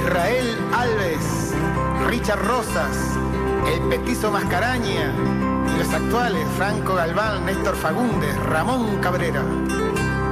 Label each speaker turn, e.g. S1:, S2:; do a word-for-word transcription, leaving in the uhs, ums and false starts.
S1: Israel Alves, Richard Rosas, el Petizo Mascaraña y los actuales Franco Galván, Néstor Fagundes, Ramón Cabrera.